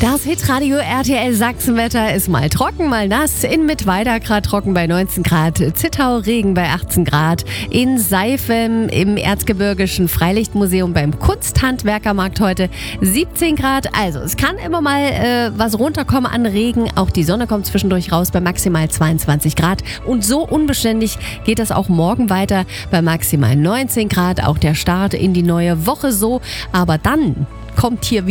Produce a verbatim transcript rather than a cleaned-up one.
Das Hitradio R T L Sachsenwetter ist mal trocken, mal nass. In Mittweida grad trocken bei neunzehn Grad, Zittau Regen bei achtzehn Grad, in Seifem im Erzgebirgischen Freilichtmuseum beim Kunsthandwerkermarkt heute siebzehn Grad. Also es kann immer mal äh, was runterkommen an Regen. Auch die Sonne kommt zwischendurch raus bei maximal zweiundzwanzig Grad. Und so unbeständig geht das auch morgen weiter bei maximal neunzehn Grad. Auch der Start in die neue Woche so. Aber dann kommt hier wieder